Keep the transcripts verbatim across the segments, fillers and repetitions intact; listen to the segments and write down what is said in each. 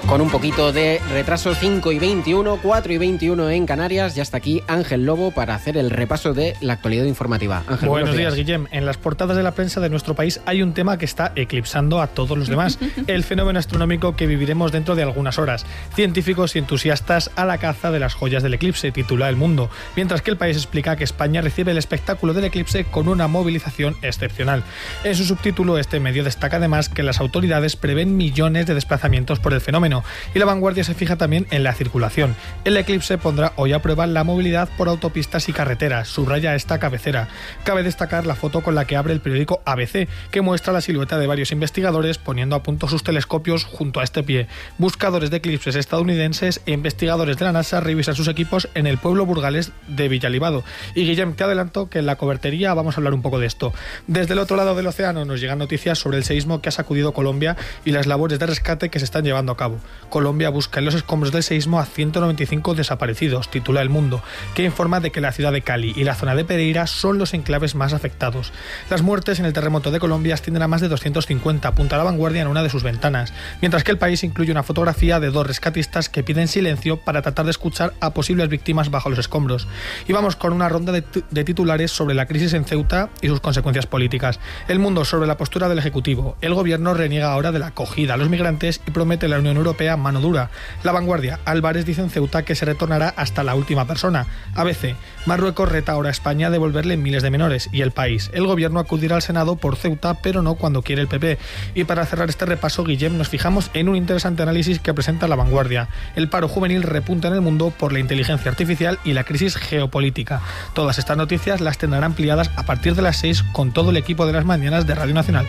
Con un poquito de retraso, cinco y veintiuno, cuatro y veintiuno en Canarias. Ya está aquí Ángel Lobo para hacer el repaso de la actualidad informativa. Ángel, buenos, buenos días, días, Guillem. En las portadas de la prensa de nuestro país hay un tema que está eclipsando a todos los demás. El fenómeno astronómico que viviremos dentro de algunas horas. Científicos y entusiastas a la caza de las joyas del eclipse, titula El Mundo. Mientras que El País explica que España recibe el espectáculo del eclipse con una movilización excepcional. En su subtítulo, este medio destaca además que las autoridades prevén millones de desplazamientos por el fenómeno. Y La Vanguardia se fija también en la circulación. El eclipse pondrá hoy a prueba la movilidad por autopistas y carreteras, subraya esta cabecera. Cabe destacar la foto con la que abre el periódico A B C, que muestra la silueta de varios investigadores poniendo a punto sus telescopios junto a este pie. Buscadores de eclipses estadounidenses e investigadores de la NASA revisan sus equipos en el pueblo burgalés de Villalibado. Y Guillem, te adelanto que en la cobertería vamos a hablar un poco de esto. Desde el otro lado del océano nos llegan noticias sobre el seísmo que ha sacudido Colombia y las labores de rescate que se están llevando a cabo. Colombia busca en los escombros del seísmo a ciento noventa y cinco desaparecidos, titula El Mundo, que informa de que la ciudad de Cali y la zona de Pereira son los enclaves más afectados. Las muertes en el terremoto de Colombia ascienden a más de doscientos cincuenta, apunta La Vanguardia en una de sus ventanas, mientras que El País incluye una fotografía de dos rescatistas que piden silencio para tratar de escuchar a posibles víctimas bajo los escombros. Y vamos con una ronda de, t- de titulares sobre la crisis en Ceuta y sus consecuencias políticas. El Mundo sobre la postura del Ejecutivo. El Gobierno reniega ahora de la acogida a los migrantes y promete a la Unión Europea mano dura. La Vanguardia. Álvarez dice en Ceuta que se retornará hasta la última persona. A B C. Marruecos reta ahora a España a devolverle miles de menores. Y El País. El Gobierno acudirá al Senado por Ceuta, pero no cuando quiere el P P. Y para cerrar este repaso, Guillem, nos fijamos en un interesante análisis que presenta La Vanguardia. El paro juvenil repunta en el mundo por la inteligencia artificial y la crisis geopolítica. Todas estas noticias las tendrán ampliadas a partir de las seis con todo el equipo de las mañanas de Radio Nacional.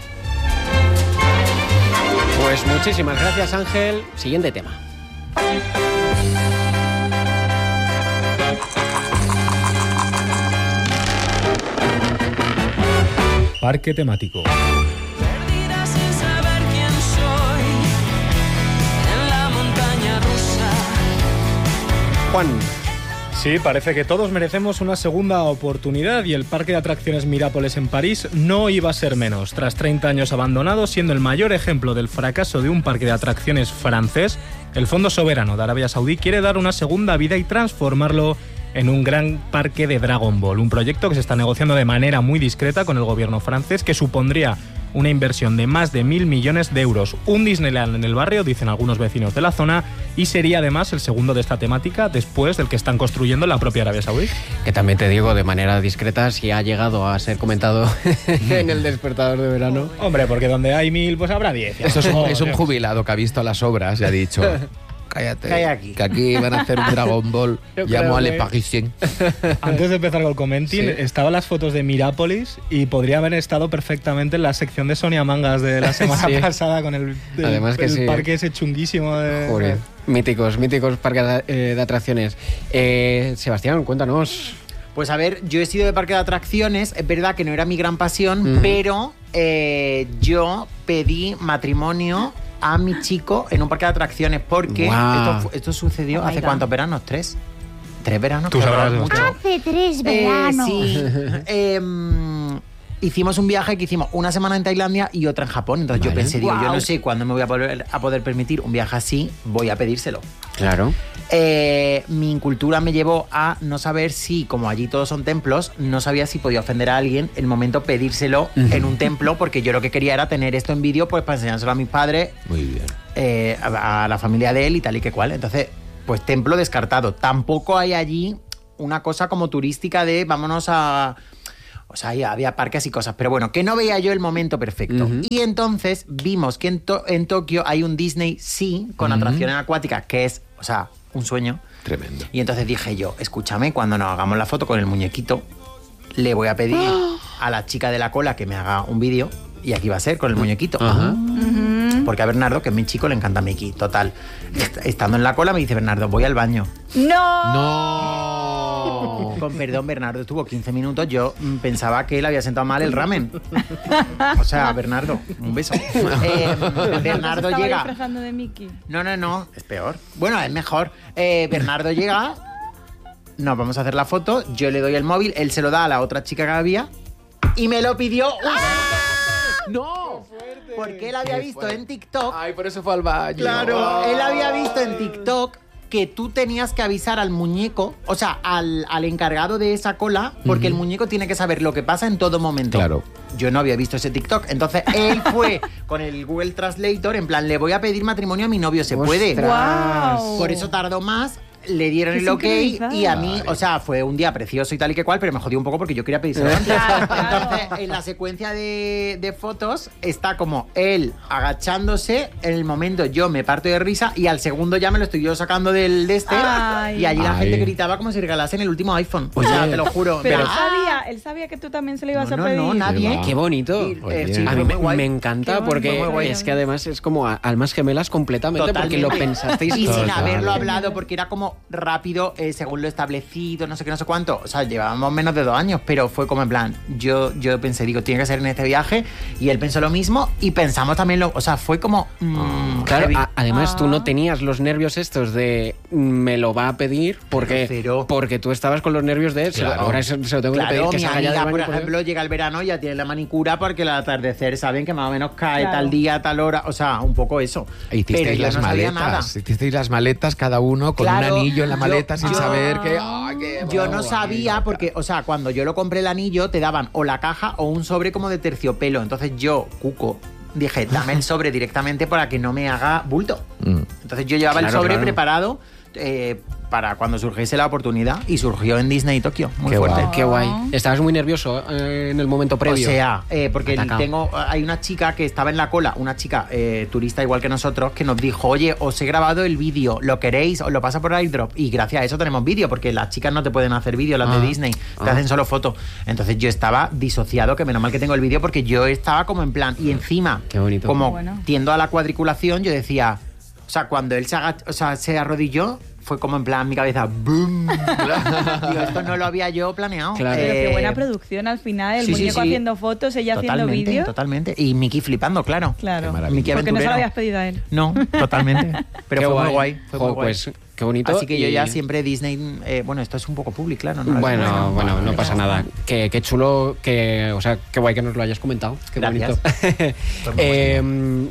Pues muchísimas gracias, Ángel. Siguiente tema. Parque temático. Perdida sin saber quién soy en la montaña rusa. Juan. Sí, parece que todos merecemos una segunda oportunidad y el Parque de Atracciones Mirapoles en París no iba a ser menos. Tras treinta años abandonado, siendo el mayor ejemplo del fracaso de un parque de atracciones francés, el Fondo Soberano de Arabia Saudí quiere dar una segunda vida y transformarlo en un gran parque de Dragon Ball, un proyecto que se está negociando de manera muy discreta con el gobierno francés, que supondría una inversión de más de mil millones de euros. Un Disneyland en el barrio, dicen algunos vecinos de la zona, y sería además el segundo de esta temática después del que están construyendo en la propia Arabia Saudí. Que también te digo, de manera discreta, si ha llegado a ser comentado en el despertador de verano. Hombre, porque donde hay mil, pues habrá diez. Eso es un, es un jubilado que ha visto las obras y ha dicho... Cállate, Calla aquí. que aquí van a hacer un Dragon Ball. Yo Llamo creo a Le que- Parisien. Antes de empezar con el comentín, Sí. estaban las fotos de Mirápolis y podría haber estado perfectamente en la sección de Sonia Mangas de la semana Sí. pasada con el, el- Además que el sí. parque ese chunguísimo. De... Joder, míticos, míticos parques de, eh, de atracciones. Eh, Sebastián, cuéntanos. Pues a ver, yo he sido de parque de atracciones, es verdad que no era mi gran pasión, Ujú. pero eh, yo pedí matrimonio a mi chico en un parque de atracciones porque Guau. esto, fu- esto sucedió Oh my hace God. cuántos veranos, tres. Tres veranos. Tú qué sabrás, horror, Sebastián. mucho. Hace tres Eh, veranos. sí. Em, hicimos un viaje que hicimos una semana en Tailandia y otra en Japón. Entonces yo Vale. pensé, digo, yo Guau. no sé cuándo me voy a poder, a poder permitir un viaje así, voy a pedírselo. Claro. Eh, mi incultura me llevó a no saber si, como allí todos son templos, no sabía si podía ofender a alguien en el momento pedírselo Ujú. en un templo, porque yo lo que quería era tener esto en vídeo pues para enseñárselo a mis padres, Muy bien. eh, a, a la familia de él y tal y que cual. Entonces, pues templo descartado. Tampoco hay allí una cosa como turística de vámonos a... O sea, ya había parques y cosas, pero bueno, que no veía yo el momento perfecto. Ujú. Y entonces vimos que en, To- en Tokio hay un Disney Sea con Ujú. atracciones acuáticas, que es, o sea, un sueño. Tremendo. Y entonces dije yo, escúchame, cuando nos hagamos la foto con el muñequito, le voy a pedir a la chica de la cola que me haga un vídeo, y aquí va a ser con el muñequito. Ajá. Porque a Bernardo, que es mi chico, le encanta Mickey. Total, est- estando en la cola me dice Bernardo, voy al baño. ¡No! No. Con perdón, Bernardo estuvo quince minutos. Yo mm, pensaba que él había sentado mal el ramen. O sea, Bernardo, un beso. Eh, Bernardo Estaba llega. disfrazando de Mickey. No, no, no, es peor. Bueno, es mejor. Eh, Bernardo llega, nos vamos a hacer la foto, yo le doy el móvil, él se lo da a la otra chica que había y me lo pidió. ¡No! Porque él había visto en TikTok... Ay, por eso fue al baño. Claro, él había visto en TikTok que tú tenías que avisar al muñeco, o sea, al, al encargado de esa cola, porque uh-huh. el muñeco tiene que saber lo que pasa en todo momento. Claro. Yo no había visto ese TikTok. Entonces él fue con el Google Translator, en plan, le voy a pedir matrimonio a mi novio, ¿se puede? Wow. Por eso tardó más. Le dieron el ok y a mí, o sea, fue un día precioso y tal y que cual, pero me jodió un poco porque yo quería pedírselo antes. Entonces, en la secuencia de, de fotos está como él agachándose, en el momento yo me parto de risa y al segundo ya me lo estoy yo sacando del de este Ay. y allí la Ay. gente gritaba como si regalasen el último iPhone. O sea, te lo juro. Pero, pero él sabía, él sabía que tú también se lo ibas no, a no, pedir. no, nadie. Qué bonito. Y, eh, Oye. sí, A fue mí me, muy guay. me encanta Qué porque bonito. Muy guay. es que además es como a- almas gemelas completamente Totalmente. porque lo pensasteis Y sin todos. haberlo hablado, porque era como rápido, eh, según lo establecido, no sé qué, no sé cuánto. O sea, llevábamos menos de dos años, pero fue como en plan, yo, yo pensé, digo, tiene que ser en este viaje, y él pensó lo mismo, y pensamos también lo, o sea, fue como... Mm, Claro, heavy. a- además Ah. tú no tenías los nervios estos de mm, me lo va a pedir porque, Cero. porque tú estabas con los nervios de se lo- Claro. ahora se, se lo tengo que Claro, pedir que mi salga ya del amiga, baño, por por ejemplo, Dios. llega el verano y ya tiene la manicura porque al atardecer saben que más o menos cae Claro. tal día, tal hora, o sea, un poco eso. Hicisteis Pero yo las no sabía nada. maletas. Hicisteis las maletas cada uno con Claro, un anillo en la yo- maleta sin yo- saber que. ¡Ay, qué Yo guay! no sabía porque, o sea, cuando yo lo compré el anillo te daban o la caja o un sobre como de terciopelo. Entonces yo, cuco, dije, dame el sobre directamente para que no me haga bulto. Mm. Entonces yo llevaba el Claro, sobre claro. preparado eh, para cuando surgiese la oportunidad y surgió en Disney Tokio. Muy Qué fuerte. guay. Qué guay. Estabas muy nervioso eh, en el momento previo. O sea, eh, porque Atacao. tengo, hay una chica que estaba en la cola, una chica eh, turista igual que nosotros, que nos dijo, oye, os he grabado el vídeo, ¿lo queréis? Os lo pasa por airdrop. Y gracias a eso tenemos vídeo, porque las chicas no te pueden hacer vídeo, las Ah. de Disney, te Ah. hacen solo foto. Entonces yo estaba disociado, que menos mal que tengo el vídeo, porque yo estaba como en plan, y encima, Qué bonito. como Qué bueno. tiendo a la cuadriculación, yo decía, o sea, cuando él se, agach- o sea, se arrodilló, fue como en plan mi cabeza, ¡boom! Digo, esto no lo había yo planeado. Claro. Pero qué Eh, buena producción al final, el sí, sí, muñeco sí. haciendo fotos, ella haciendo Totalmente, vídeo. totalmente. Y Miki flipando, claro. Claro, Qué maravilla. Miki porque no se lo aventurero. habías pedido a él. No, totalmente. Pero Qué fue muy guay. Fue Jo, muy guay. Pues qué bonito. Así que yo y- ya siempre Disney... eh, bueno, esto es un poco público, claro. ¿no? Bueno, bueno, no vale, pasa vale. nada. Qué, qué chulo, que, o sea, qué guay que nos lo hayas comentado. Qué Gracias. bonito. Eh,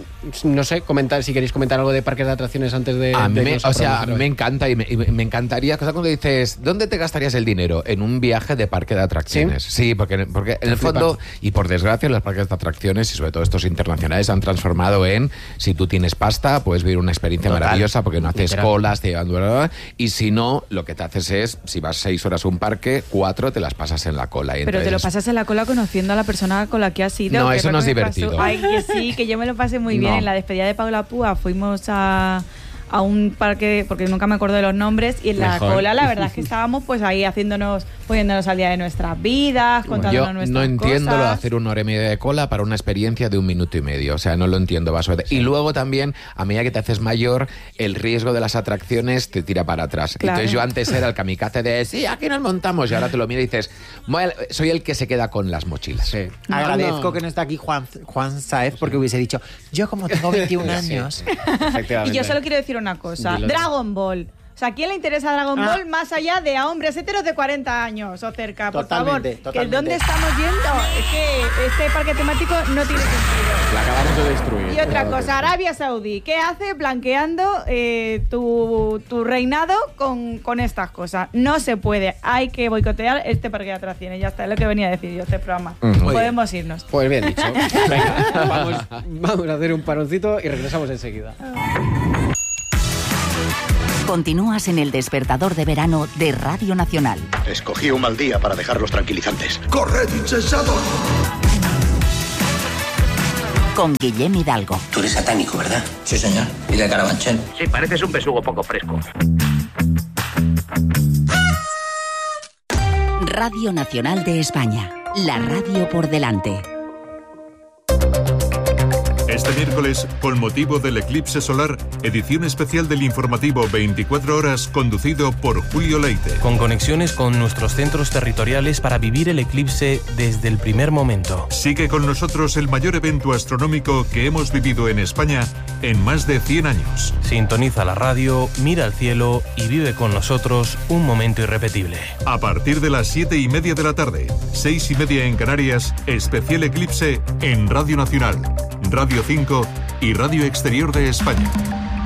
no sé, comentar si queréis comentar algo de parques de atracciones antes de. A mí de me, que nos o sea, a aprobemos mí otra me vez. encanta y me, y me encantaría, cosa cuando dices, ¿dónde te gastarías el dinero? En un viaje de parque de atracciones. Sí, porque, porque en el flipas. fondo, y por desgracia, los parques de atracciones, y sobre todo estos internacionales, se han transformado en, si tú tienes pasta, puedes vivir una experiencia Total. maravillosa porque no haces Literal. colas, te llevan, bla, bla, bla, y si no, lo que te haces es, si vas seis horas a un parque, cuatro te las pasas en la cola. Y Pero te lo entonces- pasas en la cola conociendo a la persona con la que has ido. No, que eso no es creo que me pasó- divertido. Ay, que sí, que yo me lo pasé muy bien. No. En la despedida de Paula Púa fuimos a, a un parque, porque nunca me acuerdo de los nombres, y en la Mejor. cola la verdad es que estábamos pues ahí haciéndonos, poniéndonos al día de nuestras vidas, contándonos Yo nuestras no entiendo lo de cosas. hacer una hora y media de cola para una experiencia de un minuto y medio. O sea, no lo entiendo. Vas a ver. Y luego también, a medida que te haces mayor, el riesgo de las atracciones te tira para atrás. Claro. Entonces yo antes era el kamikaze de, sí, aquí nos montamos. Y ahora te lo miro y dices, "Bueno, soy el que se queda con las mochilas". Sí. Agradezco No. que no está aquí Juan, Juan Saez porque hubiese dicho, yo como tengo veintiún años... Efectivamente. Y yo solo quiero decir una cosa, Dilo. Dragon Ball. O sea, ¿a quién le interesa Dragon Ah. Ball más allá de a hombres heteros de cuarenta años o cerca? Por Totalmente, favor, totalmente. que ¿dónde estamos yendo? Es que este parque temático no tiene sentido. La acabamos de destruir. Y otra cosa, Arabia Saudí, ¿qué hace blanqueando eh, tu, tu reinado con, con estas cosas? No se puede, hay que boicotear este parque de atracciones. Ya está, es lo que venía a decir yo este programa. Mm. Podemos irnos. Pues bien dicho. Venga, vamos, vamos a hacer un paroncito y regresamos enseguida. Continúas en el despertador de verano de Radio Nacional. Escogí un mal día para dejar los tranquilizantes. Corred, insensatos. Con Guillem Hidalgo. Tú eres satánico, ¿verdad? Sí, señor. ¿Y de Carabanchel? Sí, pareces un besugo poco fresco. Radio Nacional de España. La radio por delante. Este miércoles, con motivo del eclipse solar, edición especial del informativo veinticuatro horas conducido por Julio Leite. Con conexiones con nuestros centros territoriales para vivir el eclipse desde el primer momento. Sigue con nosotros el mayor evento astronómico que hemos vivido en España en más de cien años. Sintoniza la radio, mira al cielo y vive con nosotros un momento irrepetible. A partir de las siete y media de la tarde, seis y media en Canarias, especial eclipse en Radio Nacional. Radio cinco y Radio Exterior de España.